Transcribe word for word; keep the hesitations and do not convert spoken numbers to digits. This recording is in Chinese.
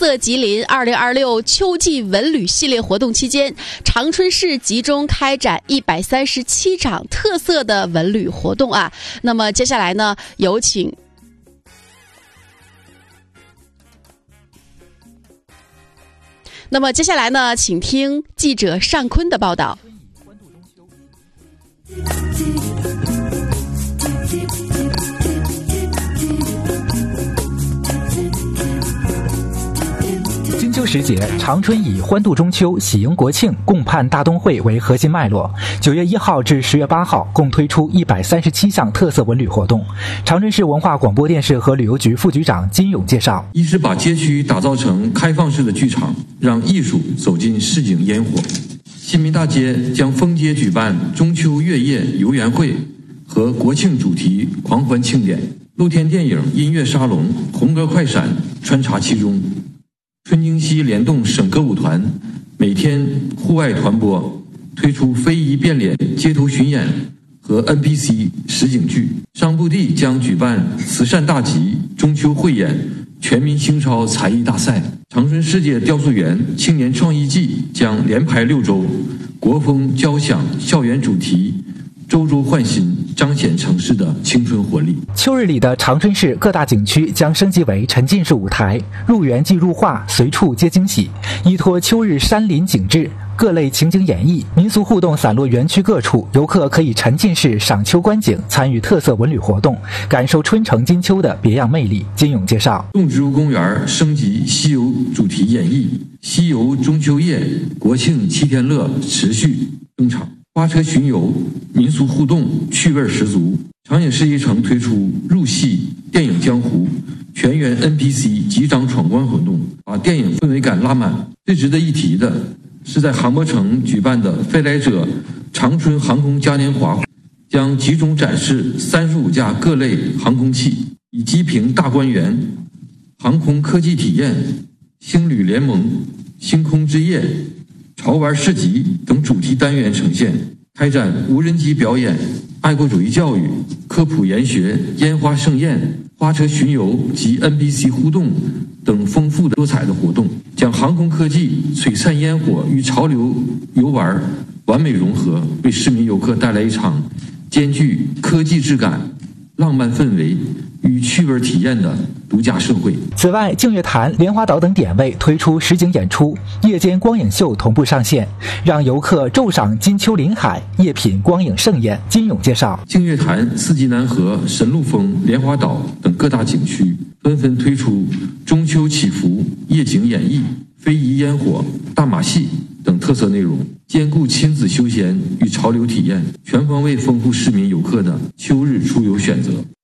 色吉林二零二六秋季文旅系列活动期间，长春市集中开展一百三十七场特色的文旅活动啊。那么接下来呢，有请那么接下来呢，请听记者尚坤的报道。 金秋时节，长春以欢度中秋、喜迎国庆、共盼大冬会为核心脉络，九月一号至十月八号共推出一百三十七项特色文旅活动。长春市文化广播电视和旅游局副局长金勇介绍： 一是把街区打造成开放式的剧场，让艺术走进市井烟火。新民大街将封街举办中秋月夜游园会和国庆主题狂欢庆典，露天电影、音乐沙龙、红歌快闪穿插其中。春京西联动省歌舞团每天户外团播，推出非遗变脸街头巡演和 N P C 实景剧。商埠地将举办慈善大集、中秋汇演、全民星超才艺大赛。长春世界雕塑园青年创意季将连排六周，国风交响校园主题，周周焕新，彰显城市的青春活力。 秋日里的长春市各大景区将升级为沉浸式舞台，入园即入画，随处皆惊喜。依托秋日山林景致，各类情景演绎、民俗互动散落园区各处，游客可以沉浸式赏秋观景，参与特色文旅活动，感受春城金秋的别样魅力。金勇介绍： 动植物公园升级西游主题演绎，西游中秋夜、国庆七天乐持续登场。花车巡游、民俗互动趣味十足。长影视一城推出入戏电影江湖全员 N P C 集章闯关活动，把电影氛围感拉满。最值得一提的是，在航博城举办的飞来者长春航空嘉年华，将集中展示三十五架各类航空器，以机坪大观园、航空科技体验、星旅联盟、星空之夜、潮玩市集等主题单元呈现，开展无人机表演、爱国主义教育、科普研学、烟花盛宴、花车巡游及 N P C 互动等丰富的多彩的活动，将航空科技、璀璨烟火与潮流游玩完美融合，为市民游客带来一场兼具科技质感、浪漫氛围与趣味体验的独家盛会。 此外，净月潭、莲花岛等点位推出实景演出，夜间光影秀同步上线，让游客昼赏金秋临海，夜品光影盛宴。金勇介绍： 净月潭、四季南河、神鹿峰、莲花岛等各大景区纷纷推出中秋祈福、夜景演绎、非遗烟火、大马戏等特色内容，兼顾亲子休闲与潮流体验，全方位丰富市民游客的秋日出游选择。